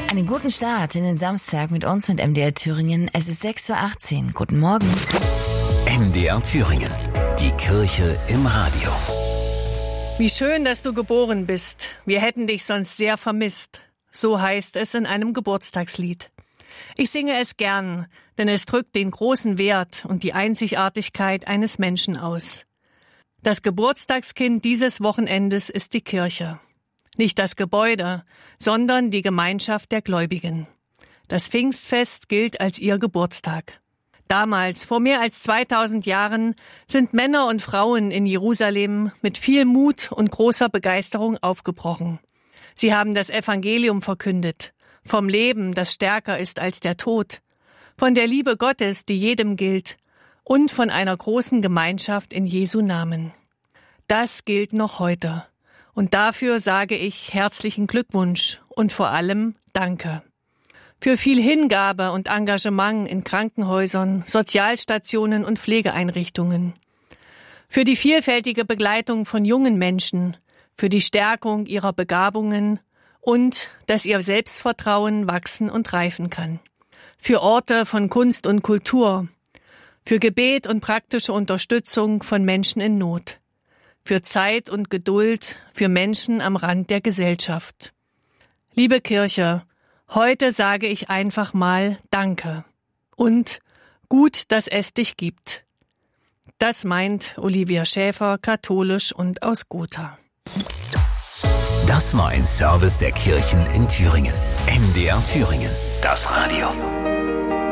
Einen guten Start in den Samstag mit uns, mit MDR Thüringen. Es ist 6:18 Uhr. Guten Morgen. MDR Thüringen. Die Kirche im Radio. Wie schön, dass du geboren bist. Wir hätten dich sonst sehr vermisst. So heißt es in einem Geburtstagslied. Ich singe es gern, denn es drückt den großen Wert und die Einzigartigkeit eines Menschen aus. Das Geburtstagskind dieses Wochenendes ist die Kirche. Nicht das Gebäude, sondern die Gemeinschaft der Gläubigen. Das Pfingstfest gilt als ihr Geburtstag. Damals, vor mehr als 2000 Jahren, sind Männer und Frauen in Jerusalem mit viel Mut und großer Begeisterung aufgebrochen. Sie haben das Evangelium verkündet, vom Leben, das stärker ist als der Tod, von der Liebe Gottes, die jedem gilt, und von einer großen Gemeinschaft in Jesu Namen. Das gilt noch heute. Und dafür sage ich herzlichen Glückwunsch und vor allem Danke. Für viel Hingabe und Engagement in Krankenhäusern, Sozialstationen und Pflegeeinrichtungen. Für die vielfältige Begleitung von jungen Menschen, für die Stärkung ihrer Begabungen und dass ihr Selbstvertrauen wachsen und reifen kann. Für Orte von Kunst und Kultur, für Gebet und praktische Unterstützung von Menschen in Not, für Zeit und Geduld für Menschen am Rand der Gesellschaft. Liebe Kirche, heute sage ich einfach mal Danke und gut, dass es dich gibt. Das meint Olivia Schäfer, katholisch und aus Gotha. Das war ein Service der Kirchen in Thüringen. MDR Thüringen. Das Radio.